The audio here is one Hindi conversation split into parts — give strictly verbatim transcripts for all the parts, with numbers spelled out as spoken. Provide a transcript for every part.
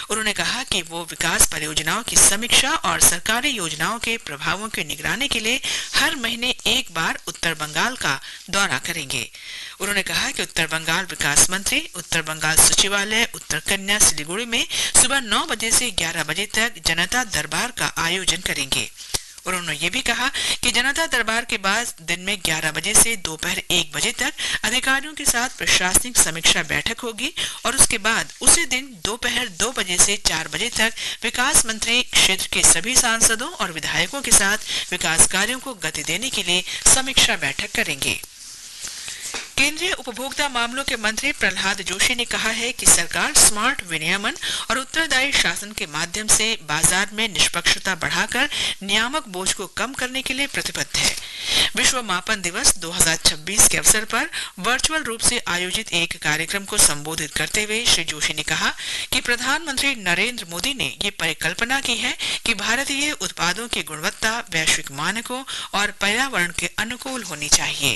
उन्होंने कहा कि वो विकास परियोजनाओं की समीक्षा और सरकारी योजनाओं के प्रभावों की निगरानी के लिए हर महीने एक बार उत्तर बंगाल का दौरा करेंगे। उन्होंने कहा कि उत्तर बंगाल विकास मंत्री उत्तर बंगाल सचिवालय उत्तर कन्या सिलीगुड़ी में सुबह नौ बजे से ग्यारह बजे तक जनता दरबार का आयोजन करेंगे। उन्होंने ये भी कहा कि जनता दरबार के बाद दिन में ग्यारह बजे से दोपहर एक बजे तक अधिकारियों के साथ प्रशासनिक समीक्षा बैठक होगी और उसके बाद उसी दिन दोपहर दो बजे से चार बजे तक विकास मंत्री क्षेत्र के सभी सांसदों और विधायकों के साथ विकास कार्यों को गति देने के लिए समीक्षा बैठक करेंगे। केंद्रीय उपभोक्ता मामलों के मंत्री प्रहलाद जोशी ने कहा है कि सरकार स्मार्ट विनियमन और उत्तरदायी शासन के माध्यम से बाजार में निष्पक्षता बढ़ाकर नियामक बोझ को कम करने के लिए प्रतिबद्ध है। विश्व मापन दिवस दो हज़ार छब्बीस के अवसर पर वर्चुअल रूप से आयोजित एक कार्यक्रम को संबोधित करते हुए श्री जोशी ने कहा कि प्रधानमंत्री नरेंद्र मोदी ने ये परिकल्पना की है कि भारतीय उत्पादों की गुणवत्ता वैश्विक मानकों और पर्यावरण के अनुकूल होनी चाहिए।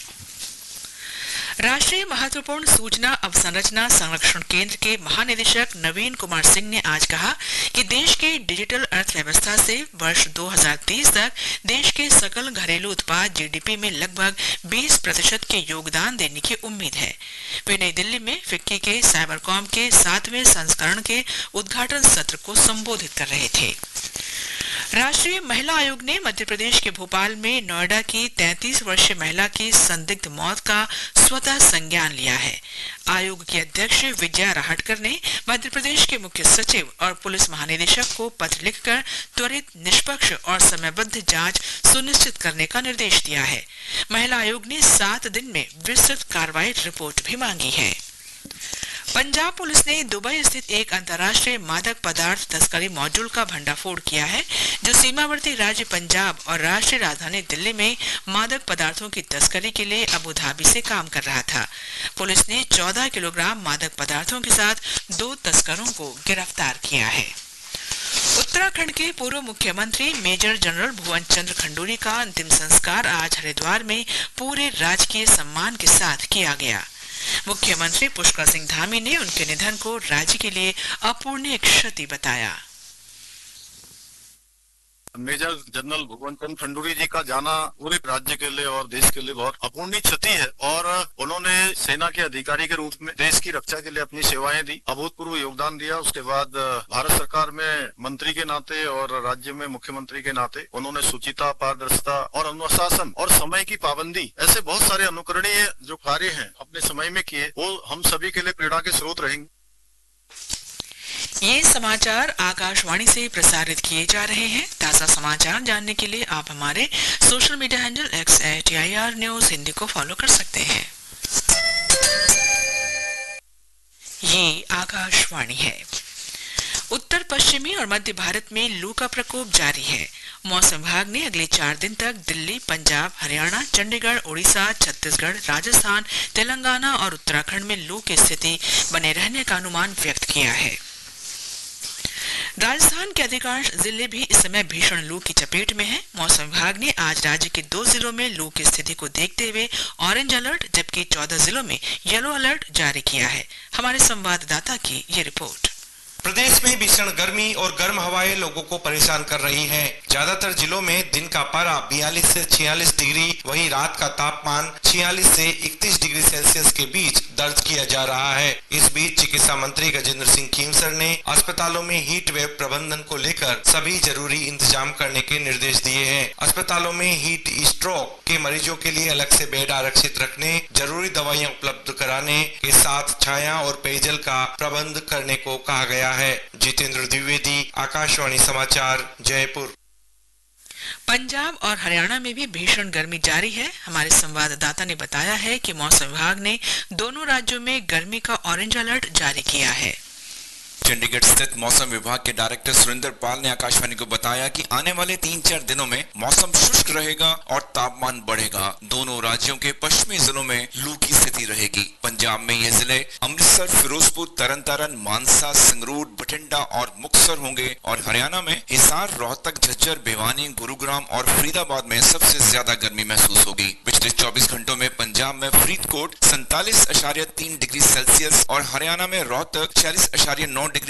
राष्ट्रीय महत्वपूर्ण सूचना अवसंरचना संरक्षण केंद्र के महानिदेशक नवीन कुमार सिंह ने आज कहा कि देश के डिजिटल अर्थव्यवस्था से वर्ष दो हज़ार तीस तक देश के सकल घरेलू उत्पाद जीडीपी में लगभग बीस प्रतिशत के योगदान देने की उम्मीद है। वे नई दिल्ली में फिक्की के साइबरकॉम के सातवें संस्करण के उद्घाटन सत्र को संबोधित कर रहे थे। राष्ट्रीय महिला आयोग ने मध्य प्रदेश के भोपाल में नोएडा की तैंतीस वर्षीय महिला की संदिग्ध मौत का स्वतः संज्ञान लिया है। आयोग की अध्यक्ष विजया राहटकर ने मध्य प्रदेश के मुख्य सचिव और पुलिस महानिदेशक को पत्र लिखकर त्वरित, निष्पक्ष और समयबद्ध जांच सुनिश्चित करने का निर्देश दिया है। महिला आयोग ने सात दिन में विस्तृत कार्रवाई रिपोर्ट भी मांगी है। पंजाब पुलिस ने दुबई स्थित एक अंतर्राष्ट्रीय मादक पदार्थ तस्करी मॉड्यूल का भंडाफोड़ किया है, जो सीमावर्ती राज्य पंजाब और राष्ट्रीय राजधानी दिल्ली में मादक पदार्थों की तस्करी के लिए अबू धाबी से काम कर रहा था। पुलिस ने चौदह किलोग्राम मादक पदार्थों के साथ दो तस्करों को गिरफ्तार किया है। उत्तराखंड के पूर्व मुख्यमंत्री मेजर जनरल भुवन चंद्र खंडूरी का अंतिम संस्कार आज हरिद्वार में पूरे राजकीय सम्मान के साथ किया गया। मुख्यमंत्री पुष्कर सिंह धामी ने उनके निधन को राज्य के लिए अपूरणीय क्षति बताया। मेजर जनरल भुवन चंद्र खंडूरी जी का जाना पूरे राज्य के लिए और देश के लिए बहुत अपूरणीय क्षति है और उन्होंने सेना के अधिकारी के रूप में देश की रक्षा के लिए अपनी सेवाएं दी, अभूतपूर्व योगदान दिया। उसके बाद भारत सरकार में मंत्री के नाते और राज्य में मुख्यमंत्री के नाते उन्होंने शुचिता, पारदर्शिता और अनुशासन और समय की पाबंदी, ऐसे बहुत सारे अनुकरणीय जो कार्य हैं अपने समय में किए, वो हम सभी के लिए प्रेरणा के स्रोत रहेंगे। ये समाचार आकाशवाणी से प्रसारित किए जा रहे हैं। ताजा समाचार जानने के लिए आप हमारे social media handle x eight I R news Hindi को फॉलो कर सकते हैं। ये आकाशवाणी है। उत्तर पश्चिमी और मध्य भारत में लू का प्रकोप जारी है। मौसम विभाग ने अगले चार दिन तक दिल्ली, पंजाब, हरियाणा, चंडीगढ़, उड़ीसा, छत्तीसगढ़, राजस्थान, तेलंगाना और उत्तराखंड में लू की स्थिति बने रहने का अनुमान व्यक्त किया है। राजस्थान के अधिकांश जिले भी इस समय भीषण लू की चपेट में हैं। मौसम विभाग ने आज राज्य के दो जिलों में लू की स्थिति को देखते हुए ऑरेंज अलर्ट जबकि चौदह जिलों में येलो अलर्ट जारी किया है। हमारे संवाददाता की ये रिपोर्ट। प्रदेश में भीषण गर्मी और गर्म हवाएं लोगों को परेशान कर रही हैं। ज्यादातर जिलों में दिन का पारा बयालीस से छियालीस डिग्री, वहीं रात का तापमान छियालीस से इकतीस डिग्री सेल्सियस के बीच दर्ज किया जा रहा है। इस बीच चिकित्सा मंत्री गजेंद्र सिंह खीमसर ने अस्पतालों में हीट वेव प्रबंधन को लेकर सभी जरूरी इंतजाम करने के निर्देश दिए हैं। अस्पतालों में हीट स्ट्रोक के मरीजों के लिए अलग से बेड आरक्षित रखने, जरूरी दवाइयां उपलब्ध कराने के साथ छाया और पेयजल का प्रबंध करने को कहा गया है। जितेंद्र द्विवेदी, आकाशवाणी समाचार, जयपुर। पंजाब और हरियाणा में भी भीषण गर्मी जारी है। हमारे संवाददाता ने बताया है कि मौसम विभाग ने दोनों राज्यों में गर्मी का ऑरेंज अलर्ट जारी किया है। चंडीगढ़ स्थित मौसम विभाग के डायरेक्टर सुरेंद्र पाल ने आकाशवाणी को बताया कि आने वाले तीन चार दिनों में मौसम शुष्क रहेगा और तापमान बढ़ेगा। दोनों राज्यों के पश्चिमी जिलों में लू की स्थिति रहेगी। पंजाब में ये जिले अमृतसर, फिरोजपुर, तरन तारण, मानसा, संगरूर, बठिंडा और मुक्तसर होंगे और हरियाणा में हिसार, रोहतक, झज्जर, भिवानी, गुरुग्राम और फरीदाबाद में सबसे ज्यादा गर्मी महसूस होगी। पिछले चौबीस घंटों में पंजाब में फरीदकोट सैंतालीस अशारिया तीन डिग्री सेल्सियस और हरियाणा में रोहतक छियालीस अशारिया नौ डिग्री